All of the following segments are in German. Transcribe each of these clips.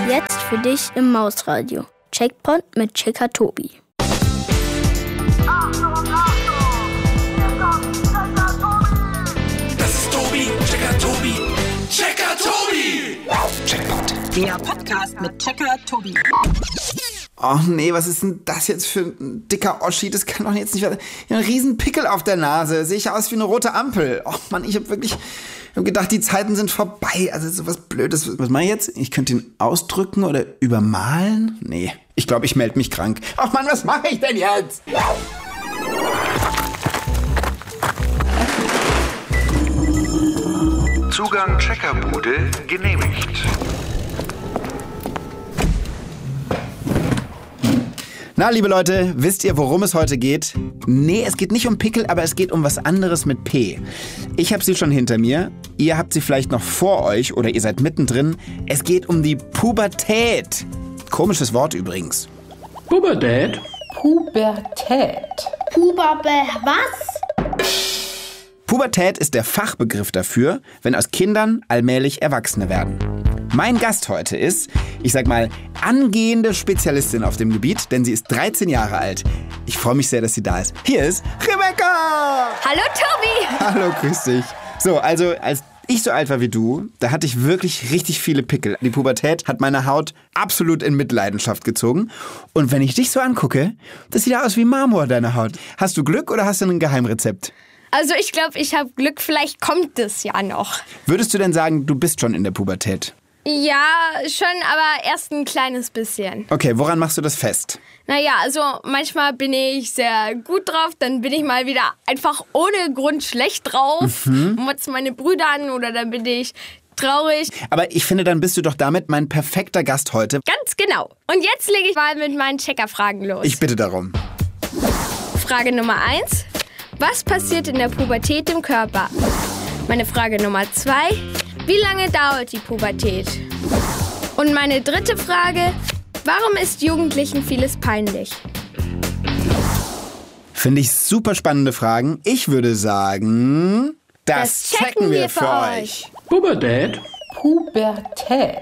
Jetzt für dich im Mausradio. Checkpoint mit Checker Tobi. Das ist Tobi, Checker Tobi, Checker Tobi. Checkpoint. Der Podcast mit Checker Tobi. Oh nee, was ist denn das jetzt für ein dicker Oschi? Das kann doch jetzt nicht werden. Ein riesen Pickel auf der Nase. Sehe ich aus wie eine rote Ampel. Oh Mann, ich habe gedacht, die Zeiten sind vorbei. Also so was Blödes. Was mache ich jetzt? Ich könnte ihn ausdrücken oder übermalen? Nee, ich glaube, ich melde mich krank. Ach Mann, was mache ich denn jetzt? Zugang Checkerbude genehmigt. Na, liebe Leute, wisst ihr, worum es heute geht? Nee, es geht nicht um Pickel, aber es geht um was anderes mit P. Ich habe sie schon hinter mir, ihr habt sie vielleicht noch vor euch oder ihr seid mittendrin. Es geht um die Pubertät. Komisches Wort übrigens. Pubertät? Pubertät. Was? Pubertät ist der Fachbegriff dafür, wenn aus Kindern allmählich Erwachsene werden. Mein Gast heute ist, ich sag mal, angehende Spezialistin auf dem Gebiet, denn sie ist 13 Jahre alt. Ich freue mich sehr, dass sie da ist. Hier ist Rebecca! Hallo Tobi! Hallo, grüß dich. So, also als ich so alt war wie du, da hatte ich wirklich richtig viele Pickel. Die Pubertät hat meine Haut absolut in Mitleidenschaft gezogen. Und wenn ich dich so angucke, das sieht ja aus wie Marmor, deine Haut. Hast du Glück oder hast du ein Geheimrezept? Also ich glaube, ich habe Glück, vielleicht kommt es ja noch. Würdest du denn sagen, du bist schon in der Pubertät? Ja, schon, aber erst ein kleines bisschen. Okay, woran machst du das fest? Naja, also manchmal bin ich sehr gut drauf, dann bin ich mal wieder einfach ohne Grund schlecht drauf, motze meine Brüder an oder dann bin ich traurig. Aber ich finde, dann bist du doch damit mein perfekter Gast heute. Ganz genau. Und jetzt lege ich mal mit meinen Checkerfragen los. Ich bitte darum. Frage Nummer 1. Was passiert in der Pubertät im Körper? Meine Frage Nummer 2. Wie lange dauert die Pubertät? Und meine dritte Frage. Warum ist Jugendlichen vieles peinlich? Finde ich super spannende Fragen. Ich würde sagen, das checken wir für euch. Pubertät? Pubertät.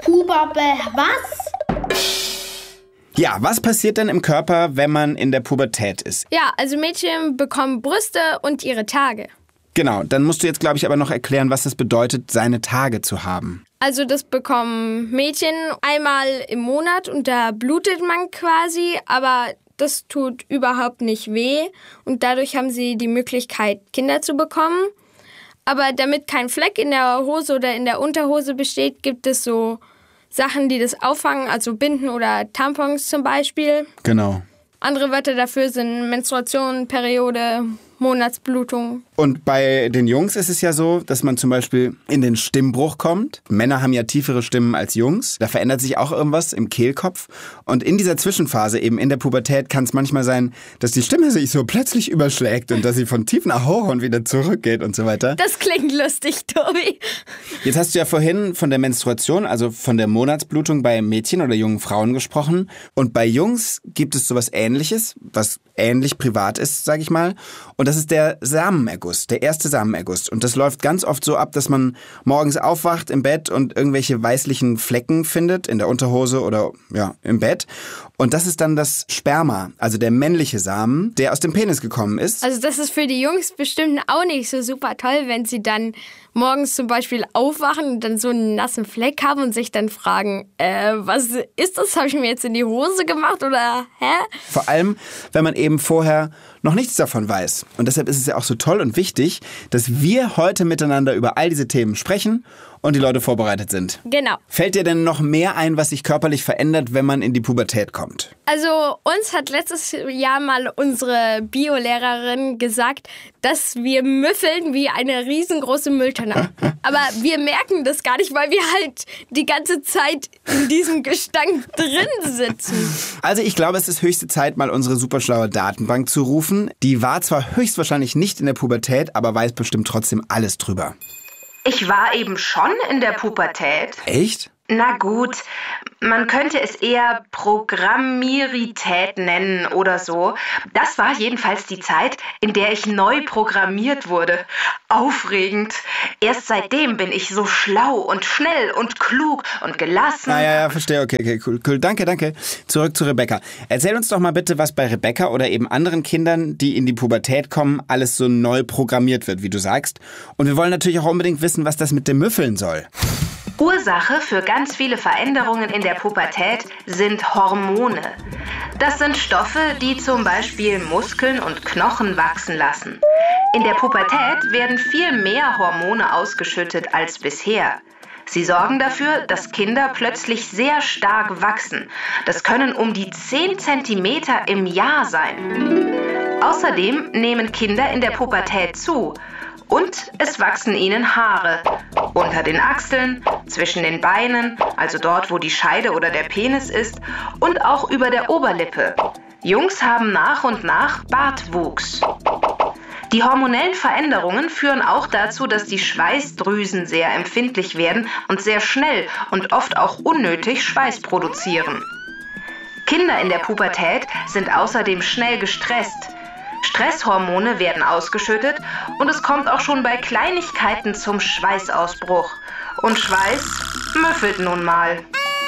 Was? Ja, was passiert denn im Körper, wenn man in der Pubertät ist? Ja, also Mädchen bekommen Brüste und ihre Tage. Genau, dann musst du jetzt, glaube ich, aber noch erklären, was es bedeutet, seine Tage zu haben. Also das bekommen Mädchen einmal im Monat und da blutet man quasi, aber das tut überhaupt nicht weh und dadurch haben sie die Möglichkeit, Kinder zu bekommen. Aber damit kein Fleck in der Hose oder in der Unterhose besteht, gibt es so Sachen, die das auffangen, also Binden oder Tampons zum Beispiel. Genau. Andere Wörter dafür sind Menstruation, Periode, Monatsblutung. Und bei den Jungs ist es ja so, dass man zum Beispiel in den Stimmbruch kommt. Männer haben ja tiefere Stimmen als Jungs. Da verändert sich auch irgendwas im Kehlkopf. Und in dieser Zwischenphase, eben in der Pubertät, kann es manchmal sein, dass die Stimme sich so plötzlich überschlägt und dass sie von tief nach hoch und wieder zurückgeht und so weiter. Das klingt lustig, Tobi. Jetzt hast du ja vorhin von der Menstruation, also von der Monatsblutung bei Mädchen oder jungen Frauen gesprochen. Und bei Jungs gibt es sowas Ähnliches, was ähnlich privat ist, sag ich mal. Und das ist der Samenerguss, der erste Samenerguss. Und das läuft ganz oft so ab, dass man morgens aufwacht im Bett und irgendwelche weißlichen Flecken findet, in der Unterhose oder ja im Bett. Und das ist dann das Sperma, also der männliche Samen, der aus dem Penis gekommen ist. Also das ist für die Jungs bestimmt auch nicht so super toll, wenn sie dann morgens zum Beispiel aufwachen und dann so einen nassen Fleck haben und sich dann fragen, was ist das? Habe ich mir jetzt in die Hose gemacht oder hä? Vor allem, wenn man eben vorher noch nichts davon weiß. Und deshalb ist es ja auch so toll und wichtig, dass wir heute miteinander über all diese Themen sprechen und die Leute vorbereitet sind. Genau. Fällt dir denn noch mehr ein, was sich körperlich verändert, wenn man in die Pubertät kommt? Also uns hat letztes Jahr mal unsere Biolehrerin gesagt, dass wir müffeln wie eine riesengroße Mülltonne. Aber wir merken das gar nicht, weil wir halt die ganze Zeit in diesem Gestank drin sitzen. Also ich glaube, es ist höchste Zeit, mal unsere superschlaue Datenbank zu rufen. Die war zwar höchstwahrscheinlich nicht in der Pubertät, aber weiß bestimmt trotzdem alles drüber. Ich war eben schon in der Pubertät. Echt? Na gut, man könnte es eher Programmierität nennen oder so. Das war jedenfalls die Zeit, in der ich neu programmiert wurde. Aufregend. Erst seitdem bin ich so schlau und schnell und klug und gelassen. Ja, verstehe. Okay, cool. Danke. Zurück zu Rebecca. Erzähl uns doch mal bitte, was bei Rebecca oder eben anderen Kindern, die in die Pubertät kommen, alles so neu programmiert wird, wie du sagst. Und wir wollen natürlich auch unbedingt wissen, was das mit dem Müffeln soll. Ursache für ganz viele Veränderungen in der Pubertät sind Hormone. Das sind Stoffe, die zum Beispiel Muskeln und Knochen wachsen lassen. In der Pubertät werden viel mehr Hormone ausgeschüttet als bisher. Sie sorgen dafür, dass Kinder plötzlich sehr stark wachsen. Das können um die 10 Zentimeter im Jahr sein. Außerdem nehmen Kinder in der Pubertät zu. Und es wachsen ihnen Haare. Unter den Achseln, zwischen den Beinen, also dort, wo die Scheide oder der Penis ist, und auch über der Oberlippe. Jungs haben nach und nach Bartwuchs. Die hormonellen Veränderungen führen auch dazu, dass die Schweißdrüsen sehr empfindlich werden und sehr schnell und oft auch unnötig Schweiß produzieren. Kinder in der Pubertät sind außerdem schnell gestresst. Stresshormone werden ausgeschüttet und es kommt auch schon bei Kleinigkeiten zum Schweißausbruch. Und Schweiß müffelt nun mal.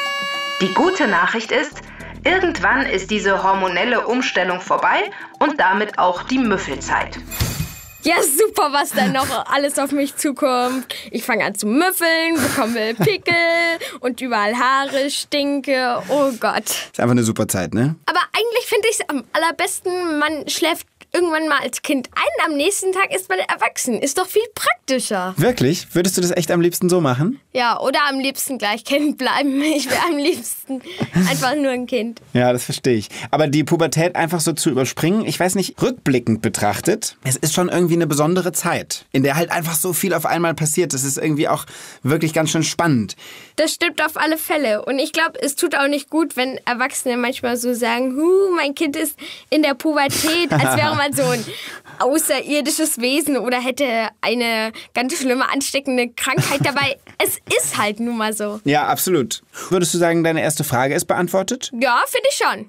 Die gute Nachricht ist, irgendwann ist diese hormonelle Umstellung vorbei und damit auch die Müffelzeit. Ja, super, was da noch alles auf mich zukommt. Ich fange an zu müffeln, bekomme Pickel und überall Haare, stinke. Oh Gott. Ist einfach eine super Zeit, ne? Aber eigentlich finde ich es am allerbesten, man schläft irgendwann mal als Kind ein, am nächsten Tag ist man erwachsen. Ist doch viel praktischer. Wirklich? Würdest du das echt am liebsten so machen? Ja, oder am liebsten gleich Kind bleiben. Ich wäre am liebsten einfach nur ein Kind. Ja, das verstehe ich. Aber die Pubertät einfach so zu überspringen, ich weiß nicht, rückblickend betrachtet, es ist schon irgendwie eine besondere Zeit, in der halt einfach so viel auf einmal passiert. Das ist irgendwie auch wirklich ganz schön spannend. Das stimmt auf alle Fälle. Und ich glaube, es tut auch nicht gut, wenn Erwachsene manchmal so sagen, mein Kind ist in der Pubertät, als wäre man so ein außerirdisches Wesen oder hätte eine ganz schlimme, ansteckende Krankheit dabei. Es ist halt nun mal so. Ja, absolut. Würdest du sagen, deine erste Frage ist beantwortet? Ja, finde ich schon.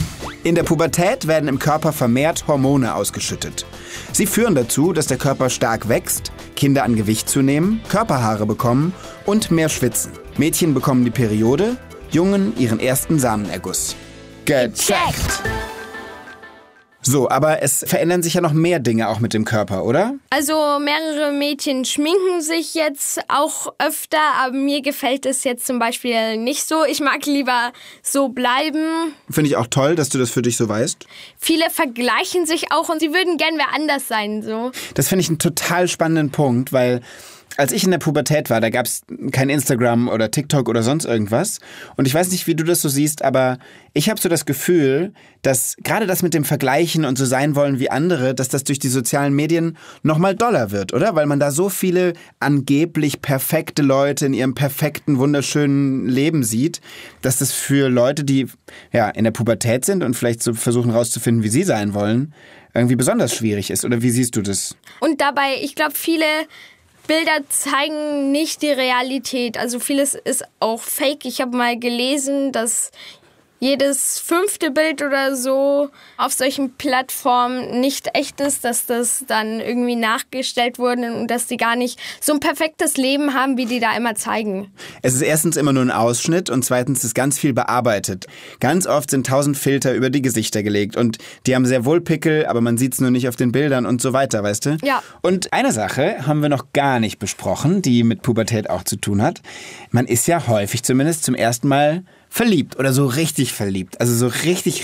In der Pubertät werden im Körper vermehrt Hormone ausgeschüttet. Sie führen dazu, dass der Körper stark wächst, Kinder an Gewicht zunehmen, Körperhaare bekommen und mehr schwitzen. Mädchen bekommen die Periode, Jungen ihren ersten Samenerguss. Gecheckt! So, aber es verändern sich ja noch mehr Dinge auch mit dem Körper, oder? Also mehrere Mädchen schminken sich jetzt auch öfter, aber mir gefällt es jetzt zum Beispiel nicht so. Ich mag lieber so bleiben. Finde ich auch toll, dass du das für dich so weißt. Viele vergleichen sich auch und sie würden gern wer anders sein, so. Das finde ich einen total spannenden Punkt, weil als ich in der Pubertät war, da gab es kein Instagram oder TikTok oder sonst irgendwas. Und ich weiß nicht, wie du das so siehst, aber ich habe so das Gefühl, dass gerade das mit dem Vergleichen und so sein wollen wie andere, dass das durch die sozialen Medien nochmal doller wird, oder? Weil man da so viele angeblich perfekte Leute in ihrem perfekten, wunderschönen Leben sieht, dass das für Leute, die ja in der Pubertät sind und vielleicht so versuchen rauszufinden, wie sie sein wollen, irgendwie besonders schwierig ist. Oder wie siehst du das? Und dabei, ich glaube, viele Bilder zeigen nicht die Realität. Also vieles ist auch fake. Ich habe mal gelesen, dass jedes 5. Bild oder so auf solchen Plattformen nicht echt ist, dass das dann irgendwie nachgestellt wurde und dass die gar nicht so ein perfektes Leben haben, wie die da immer zeigen. Es ist erstens immer nur ein Ausschnitt und zweitens ist ganz viel bearbeitet. Ganz oft sind 1000 Filter über die Gesichter gelegt und die haben sehr wohl Pickel, aber man sieht es nur nicht auf den Bildern und so weiter, weißt du? Ja. Und eine Sache haben wir noch gar nicht besprochen, die mit Pubertät auch zu tun hat. Man ist ja häufig zumindest zum ersten Mal verliebt oder so richtig verliebt. Also so richtig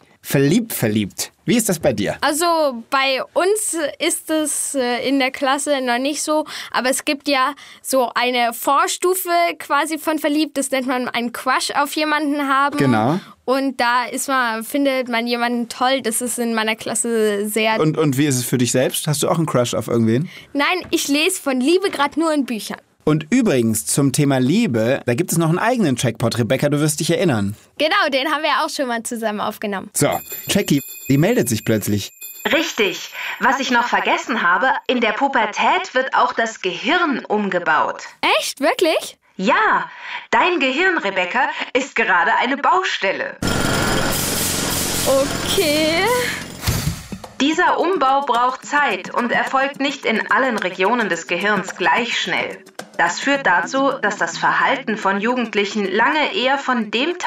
verliebt. Wie ist das bei dir? Also bei uns ist es in der Klasse noch nicht so, aber es gibt ja so eine Vorstufe quasi von verliebt. Das nennt man einen Crush auf jemanden haben. Genau. Und da findet man jemanden toll. Das ist in meiner Klasse sehr... Und wie ist es für dich selbst? Hast du auch einen Crush auf irgendwen? Nein, ich lese von Liebe gerade nur in Büchern. Und übrigens, zum Thema Liebe, da gibt es noch einen eigenen Checkpot. Rebecca, du wirst dich erinnern. Genau, den haben wir auch schon mal zusammen aufgenommen. So, Jackie, die meldet sich plötzlich. Richtig. Was ich noch vergessen habe, in der Pubertät wird auch das Gehirn umgebaut. Echt? Wirklich? Ja, dein Gehirn, Rebecca, ist gerade eine Baustelle. Okay. Dieser Umbau braucht Zeit und erfolgt nicht in allen Regionen des Gehirns gleich schnell. Das führt dazu, dass das Verhalten von Jugendlichen lange eher von dem